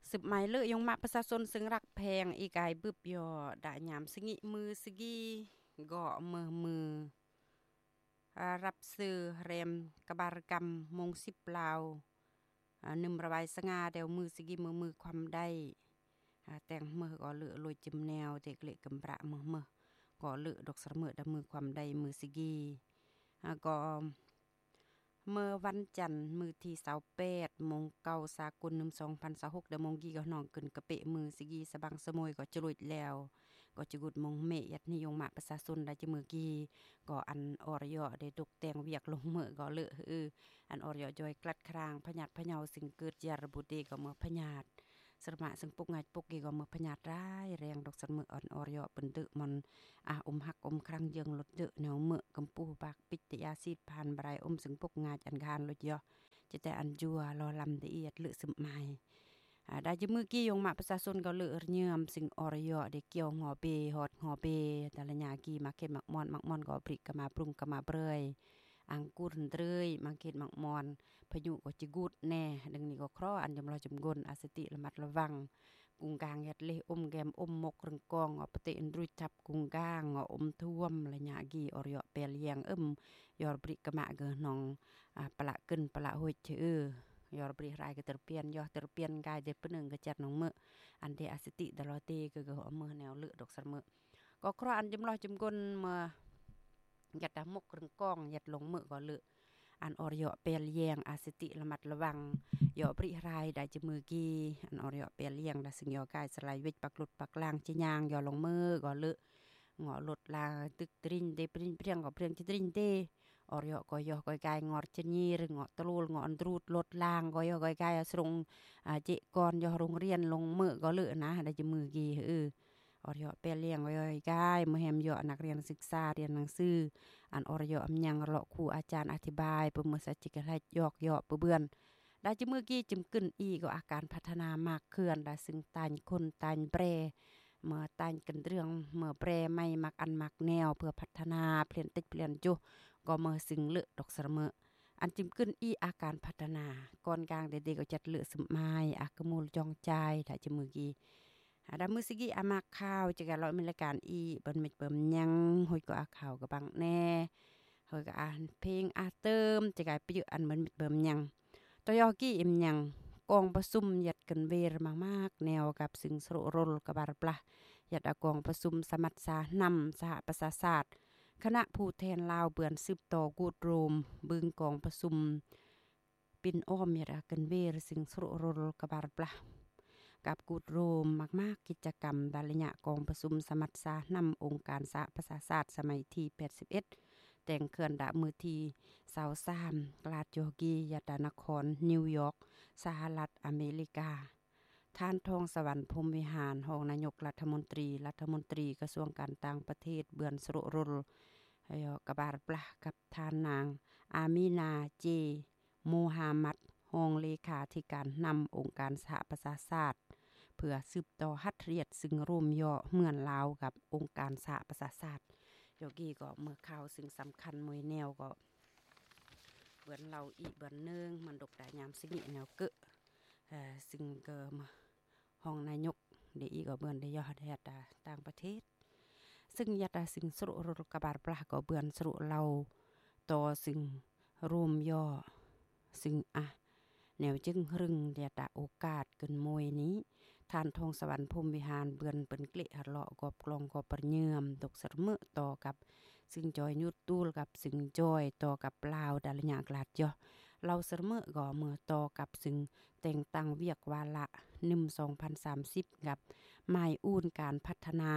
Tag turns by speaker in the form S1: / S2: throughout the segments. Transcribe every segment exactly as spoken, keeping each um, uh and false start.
S1: สืบหมายเลอยงมาประชาชนซึ่งรักแพงอีกายบึบยอดะยามสงิมือสกีเกาะมือมือรับซื้อเรมกบารกรรมมงสิบลาวนึมระบายสงาเดวมือสกีมือมือความได้แต่งมือก็เลือลอยจิมแนวเด็กเล็กกำประมือมือก็เลือดอกสระมือดมือความได้มือสกีก็เมื่อวันจันทร์มือที่ยี่สิบแปดโมงเก้าสากลหนึ่ง สองพันยี่สิบหกเดมงกีก็น้องกึนกระเปะมือสิกีสะบังสมวยก็จรุดแล้วก็จะกุดมงเมยัดนิยมมาประชาชนได้จะมือกีก็อันอรยอได้ตกแต่งเวียกลงมือก็เลอะเอออันอรยอจอยกลัดครางพญาตพะเยาสิ่งเกิดยาระบุเดก็เมื่อพญาตสรมาซึ่งปุกงายปุกกีก็เมื่อพญาตร้ายแรงดอกสันมืออ่อนอรยอเป็นตึมันอาอมหักอมครั้งยังลดเดอะแนวเมื่อกำปูปากปิตยาซีดผ่านบรายอมซึ่งปุกงายอันคานลดยอจะแต่อันจัวรอลำละเอียดเลือซึมไม้ได้จะมือกี้ยงมาประชาชนก็เลือเยื่อมสิ่งอรยอได้เกี่ยวหอเปหอดหอเปแต่ละญากีมาเก็บมักมอนมักมอนก็ปริกมาปรุงกมาเปรยอังกุรเตยมาเก็บมักมอนพายุก็จิกุดแน่ดังนี้ก็ครออันจำลอยจำกลอาสติระมัดระวังกุงกางยัดเลอมแกมอมมกรึงกองอปฏิอันรุจับกุงกางอมท่วมละญากีอรยอเปลียงอึมยอปริกมาเกนองปละกึนปละหอยชื่อยอร์บริรายก็ตรเปียนยอตรเปียนกายเด็บปนึงก็จัดน้องเมื่ออันเดอสติตลอดเตก็ก็เอามือแนวเลือดดอกสมอก็ครอันจำลอยจำกลมาหยัดดมกรึงกองหยัดลงมือก็เลืออันอรยอเปลเลียงอสติระมัดระวังยอบริรายได้จมือกีอันอรยอเปลเลียงได้สิ่งยอกายสลายเวทปักหลุดปักล่างจิยางยอลงมือก็เลือหงอหลุดลาตึกตรินเดปรินเปรียงก็เปรียงจิตรินเดอรยก็ยอกอยกายงอดชนีหรืองอตรูลงอนรูดลดลางก็ยอกอยกายสรงเจกรยอโรงเรียนลงมือก็เลือนะได้จะมือกีเอออรยเปเลียงก็ยอยกายมือแฮมยอนักเรียนศึกษาเรียนหนังสืออันอรยอำยังเลาะครูอาจารย์อธิบายเพื่อมือสัจจิกให้ยอกยอเปื่อเบือนได้จะมือกี้จึมขึ้นอีก็อาการพัฒนามากเคลื่อนได้ซึ่งตันคนตันเปรเมื่อตันกันเรื่องเมื่อเปรไม่มักอันมักแนวเพื่อพัฒนาเปลี่ยนติดเปลี่ยนจุก็เมื่อซึ่งเลือดอกสระเมออันจิมขึ้นอีอาการพัฒนาก่อนกลางเด็กๆก็จัดเลือดสมายอากมูลจองใจถ้าจะมือกี้ดามือสิกี้อามาข้าวจะกันร้อยมิลลิการอีบันเม็ดเบิ่มยังหอยก็อาข่าวกับบังแน่หอยก็อ่านเพลงอาเติมจะกลายไปอยู่อันบันเม็ดเบิ่มยังตอยอกี้เอ็มยังกองประชุมยัดกันเวรมากๆแนวกับซึ่งสรุรลกับบารปลายัดกองประชุมสมัชชานำสหประชาชาติคณะผู้แทนลาวเบือนสืบต่อกูดโรมบึงกองประชุมปินอ้อมยัดกันเวรซึ่งสรุรลกับบารปลากับกูดโรมมากๆกิจกรรมดาลยะกองประชุมสมัชชานำองค์การสหประชาชาติสมัยที่แปดสิบเอ็ดแต่งเคลื่อนดะมือที่สาวสามกลาดโยกียดานครนิวยอร์กสหรัฐอเมริกาท่านทองสวรรค์พรหมวิหารรองนายกรัฐมนตรีรัฐมนตรีกระทรวงการต่างประเทศเบือนสรุรลกบารปลากับท่านนางอามีนาเจโมฮัมหมัดรองเลขาธิการนำองค์การสหประชาชาติเพื่อสืบต่อฮัตเรียดซึ่งร่วมย่อเหมือนลาวกับองค์การสหประชาชาติโยกีก็เมื่อข่าวซึ่งสำคัญมวยแนวก็เบือนเราอีเบือนเนืองมันดกดายามสิงิแนวเกะเอ่อซึ่งก็ห้องนายกเดอีก็เบือนได้ยอดแฮดต่างประเทศซึ่งยัดซึ่งสรุรกบารปลาก็เบือนสรุเราต่อซึ่งรวมย่อซึ่งอ่ะแนวจึงรึงเดียดโอกาสเกินมวยนี้ท่านทองสวรรค์พรหมวิหารเบือนเป็นเกละหเลาะกอบกลองกอบปรเยื่อมดกสรมือต่อกับซึ่งจอยยุดตูลกับซึ่งจอยต่อกับลาวดาลญากลาดจ่อเราสรมือก็เมื่อต่อกับซึ่งแต่งตั้งเวียกวาระหนึ่ง สองพันสามสิบกับหมายอุ่นการพัฒนา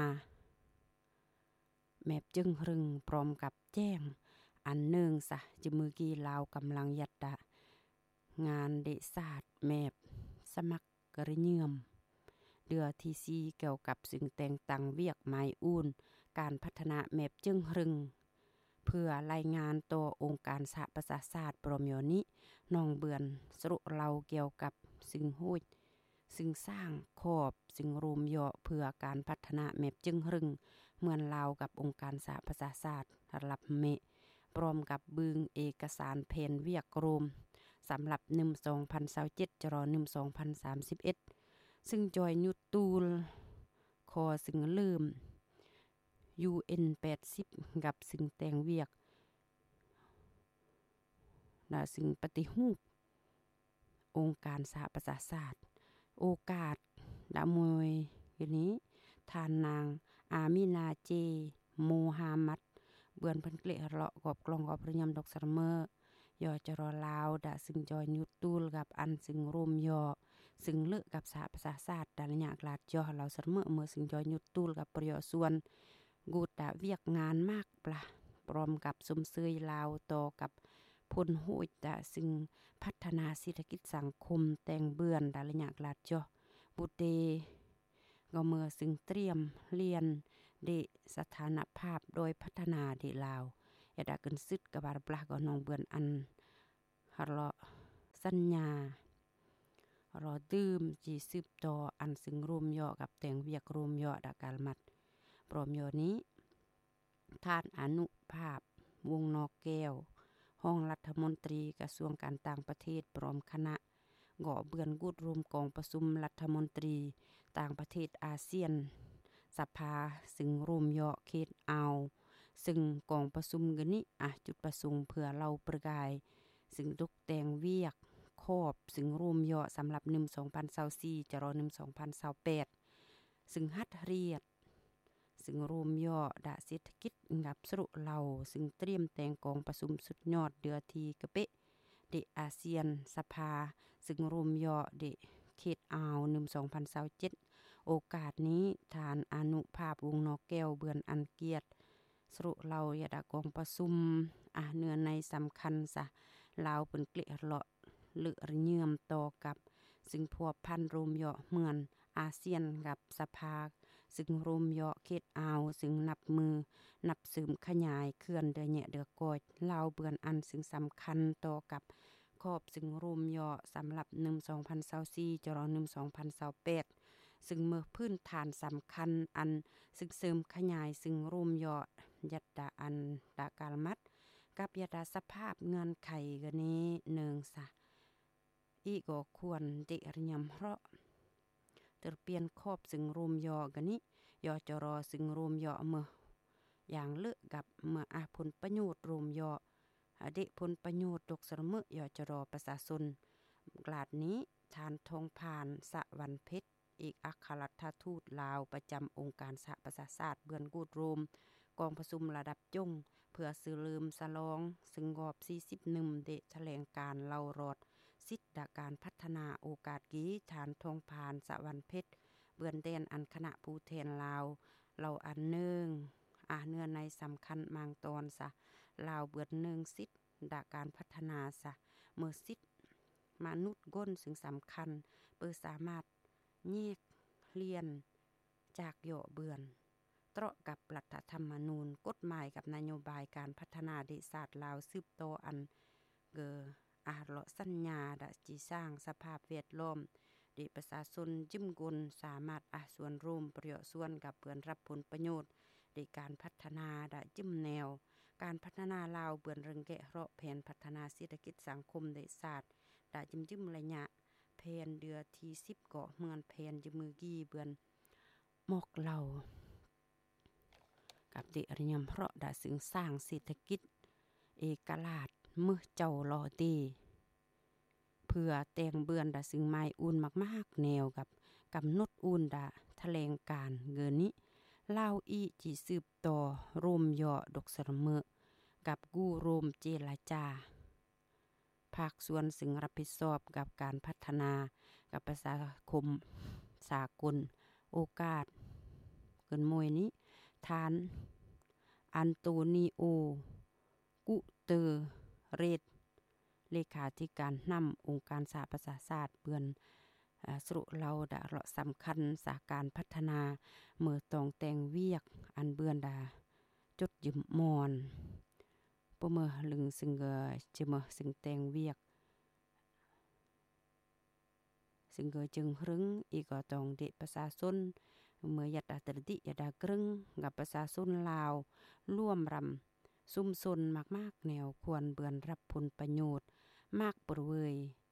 S1: แมบจึงรึงพร้อมกับแจ้งอันหนึ่งซะจมือกีลาวกำลังยัดดะงานเดศาสตร์แมบสมัครกระเยื่อมเดือทีซีเกี่ยวกับสิ่งแต่งตั้งเวียกไม้อุ่นการพัฒนาแมบจึงรึงเพื่อรายงานตัวองค์การสหประชาชาติปรมยนิน้องเบือนสรุเราเกี่ยวกับสิ่งหู้ซึ่งสร้างขอบสิ่งรวมย่อเพื่อการพัฒนาแมบจึงรึงเหมือนลาวกับองค์การสหประชาชาติระดับเมพร้อมกับบึงเอกสารเพนเวียกรวมสำหรับหนึ่ง สองพันยี่สิบเจ็ดจรอหนึ่ง สองพันสามสิบเอ็ดซึ่งจอยยุดตูลคอซึ่งเริ่ม ยู เอ็น แปดสิบกับซึ่งแต่งเวียกนะซึ่งปฏิรูปองค์การสหประชาชาติโอกาสดะมวยอย่างนี้ทานนางอามินาเจโมฮามัดเบือนเพิ่นเกละเลาะกอบกลองกอบพระยำดอกสะเมอยอจรอลาวดะซึ่งจอยยุดตูลกับอันซึ่งรวมยอซึ่งเลิกกับสหประชาชาติดะละยะกลาดจอเราสะเมอเมื่อซึ่งจอยยุดตูลกับประโยชน์ส่วนกูดะเวียกงานมากปละพร้อมกับสมเสยลาวต่อกับพลโหยดะซึ่งพัฒนาเศรษฐกิจสังคมแต่งเบือนดะละยะกลาดจอบุเตก็เมื่อซึ่งเตรียมเรียนเดสถานภาพโดยพัฒนาเดลาวอย่าได้เกินซึดกับบาปลาก็น้องเบือนอันฮารอสัญญารอดื่มจีสืบต่ออันซึ่งรวมย่อกับแต่งเวียกรวมย่อดากาลมัดพร้อมย่อนี้ท่านอนุภาพวงนอกแก้วห้องรัฐมนตรีกระทรวงการต่างประเทศพร้อมคณะเกาะเบือนกุดรวมกองประชุมรัฐมนตรีต่างประเทศอาเซียนสภาซึ่งรวมย่อเขตอาวซึ่งกองประชุมกันนี้อ่ะจุดประสงค์เพื่อเราประกายซึ่งตกแต่งเวียกครอบซึ่งรวมย่อสำหรับหนึ่ง สองพันยี่สิบสี่จะรอหนึ่ง สองพันยี่สิบแปดซึ่งฮัดเรียดซึ่งรวมย่อดะเศรษฐกิจกับสรุเราซึ่งเตรียมแต่งกองประชุมสุดยอดเดือทีกะเปะเดอาเซียนสภาซึ่งรวมย่อเดเขตอาวหนึ่ง สองพันยี่สิบเจ็ดโอกาสนี้ทานอนุภาพวงนอกแก้วเบือนอันเกียรติสรุเราอย่าดากองประชุมอ่ะเนื้อในสำคัญซะลาวเป็นเกละเลาะเลือเยื่อมต่อกับซึ่งพวกพันรวมย่อเหมือนอาเซียนกับสภาซึ่งรวมย่อเขตอาวซึ่งนับมือนับสืมขยายเคลื่อนเดือแหยเดือกอดลาวเบือนอันซึ่งสำคัญต่อกับขอบซึ่งรวมย่อสำหรับหนึ่ง สองพันยี่สิบสี่จรอหนึ่ง สองพันยี่สิบแปดซึ่งเมื่อพื้นฐานสำคัญอันซึ่งเสริมขยายซึ่งรวมย่อยัดดาอันดากาลมัดกับยดาสภาพเงื่อนไขกะนี้หนึ่งซะอีก็ควรเดรยำเพราะตรเปลี่ยนครอบซึ่งรวมย่อกะนี้ยอจรอซึ่งรวมย่อเมื่ออย่างเลิกกับเมื่ออาผลประโยชน์รวมย่อเดผลประโยชน์ตกสระเมอยอจรอประชาชนกลาดนี้ทานทองผ่านสะวันเพชรเอกอัครราชทูตลาวประจำองค์การสหประชาชาติเบือนกูดโรมกองประชุมระดับจงเพื่อซื้อลืมสลองซึ่งกอบสี่สิบเอ็ดเดแถลงการเล่ารอดสิทธิการพัฒนาโอกาสกี้ฐานทองผ่านสะวันเพชรเบือนแดนอันคณะผู้แทนลาวเราอันเนืองอ่าเนื้อในสำคัญมางตอนซะลาวเบือนเนืองสิทธิการพัฒนาซะเมื่อสิทธิมนุษย์ก้นซึ่งสำคัญเปิดสามารถแยกเรียนจากเหยาะเบือนเตราะกับรัฐธรรมนูญกฎหมายกับนโยบายการพัฒนาเดชาติลาวสืบต่ออันเกออาเลาะสัญญาดะจีสร้างสภาพแวดล้อมเดประชาชนจิ้มกุลสามารถอาส่วนร่วมประโยชน์ส่วนกับเพื่อนรับผลประโยชน์ในการพัฒนาดะจิ้มแนวการพัฒนาลาวเปือนเริงแกะเราะแผนพัฒนาเศรษฐกิจสังคมเดชาติดะจิ้มจิ้มระยะแผนเดือที่สิบเกาะเมืองแผนจมือกี้เบือนหมอกเหล่ากับเดอริยมเพราะดะซึ่งสร้างเศรษฐกิจเอกราชเมื่อเจ้ารอเตเพื่อแต่งเบือนดะซึ่งไม้อุ่นมากๆแนวกับกำหนดอุ่นดะแถลงการเงินนี้ลาวอีจีสืบต่อรวมย่อดอกสระเมอกับกู้รวมเจรจาภาคส่วนซึ่งรับผิดชอบกับการพัฒนากับประชาคมสากลโอกาสเกินมวยนี้ทานอันโตนิโอกุเตอเรตเลขาธิการนำองค์การสหประชาชาติเปือนสรุเราดะเราสำคัญสาการพัฒนาเมื่อตองแต่งเวียกอันเบือนดาจดยืมมอนปเมื่อลึงซึ่งเกจะมาซึ่งแต่งเวียกซึ่งเกจึงรึงอีกก็ต้องเดประชาชนเมื่อยัดดาตรดิยัดดากรึงกับประชาชนลาวร่วมรำซุ่มซนมากๆแนวควรเบือนรับผลประโยชน์มากประเวยด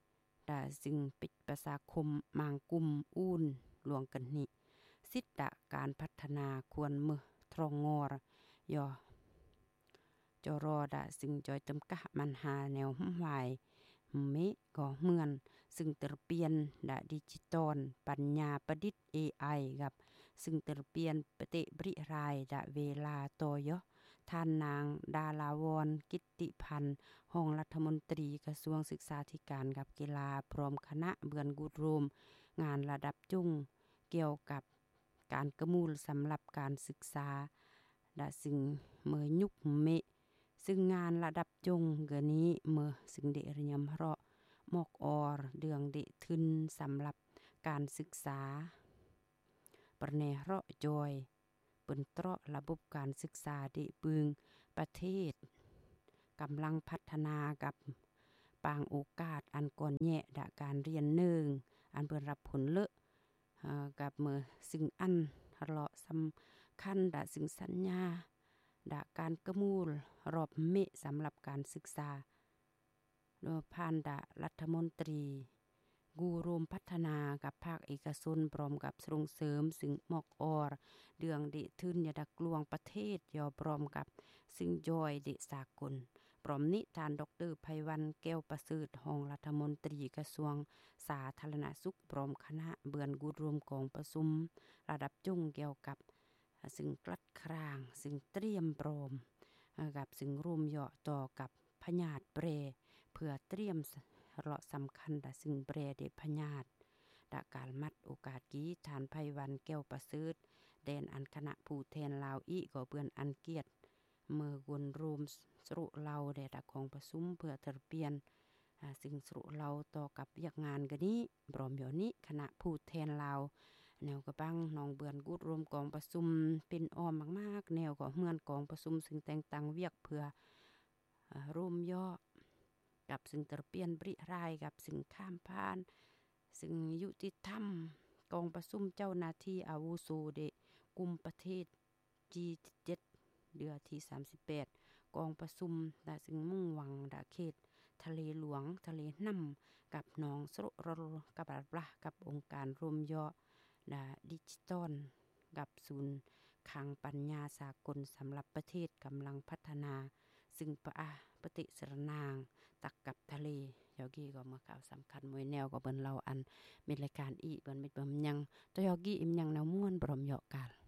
S1: ดาซึ่งปิดประชาคมมางกุมอูนหลวงกันนิสิทธะการพัฒนาควรมือทรองงอรยอจรอดาซึ่งจอยจำกะมันหาแนวหุ่มวายเมก็เหมือนซึ่งเตรเปลี่ยนดาดิจิตอลปัญญาประดิษฐ์ เอ ไอ กับซึ่งเตรเปลี่ยนปฏิบริรายดาเวลาโตยอท่านนางดาลาวรกิตติพันธ์ห้องรัฐมนตรีกระทรวงศึกษาธิการกับกีฬาพร้อมคณะเบือนกุดรวมงานระดับจุ้งเกี่ยวกับการกระมูลสำหรับการศึกษาดาซึ่งเมื่อยุคเมซึ่งงานระดับจงเกนี้เมื่อซึ่งเดรยมเพราะมอกออร์เดืองเดทึนสำหรับการศึกษาปรแนเราะจอยเปิ้นเตราะระบบการศึกษาเดปึงประเทศกำลังพัฒนากับปางโอกาสอันก่อนแยะดะการเรียนเนึงอันเปิ้นรับผลเลอะกับเมื่อซึ่งอันเลาะสำคัญดะซึ่งสัญญาดะการกระมูลรอบเมะสำหรับการศึกษาโดยผ่านดะรัฐมนตรีกูรวมพัฒนากับภาคเอกชนพร้อมกับส่งเสริมซึ่งมอกออรเดืองเดทึนยาดักลวงประเทศยอพร้อมกับซึ่งจอยเดสากลพร้อมนิทานดรไพวันแก้วประเสริฐรองรัฐมนตรีกระทรวงสาธารณสุขพร้อมคณะเบือนกูรวมกองประชุมระดับจุ้งเกี่ยวกับซึ่งกลัดครางซึ่งเตรียมพร้อมกับซึ่งร่วมเหาะต่อกับพญาติเปรเพื่อเตรียมเลาะสำคัญดะซึ่งเปรเดพญาติดะการมัดโอกาสกี้ฐานไพวันแก้วประเสริฐแดนอันคณะผู้แทนลาวอีก็เปื้อนอันเกียรติเมื่อวนรวมสรุเราแด่ดะของประชุมเพื่อเตรเปลี่ยนซึ่งสรุเราต่อกับเวียกงานกันนี้พร้อมอยู่นี้คณะผู้แทนลาวแนวกระบังนองเบือนกุดรวมกองประชุมเป็นอ้อมมากๆแนวก็เหมือนกองประชุมซึ่งแต่งตั้งเวียกเพื่อร่วมย่อกับซึ่งตระเปลี่ยนบริรายกับซึ่งข้ามผ่านซึ่งยุติธรรมกองประชุมเจ้าหน้าที่อาวุโสเดกุมประเทศ จี เจ็ด เดือนที่สามสิบแปดกองประชุมดะซึ่งมุ่งหวังดะเขตทะเลหลวงทะเลน้ำกับหนองสรุรลกับบัดบะกับองค์การรวมย่อดะดิจิตอลกับศูนย์คลังปัญญาสากลสำหรับประเทศกำลังพัฒนาซึ่งปะปฏิสรนางตักกับทะเลยอกี้ก็มาข่าวสำคัญมวยแนวก็เบิ่นเราอันมีรายการอีเบิ่นมีเบิ่มยังตอยอกี้อิมยังแนวม่วนบรมเหาะกัน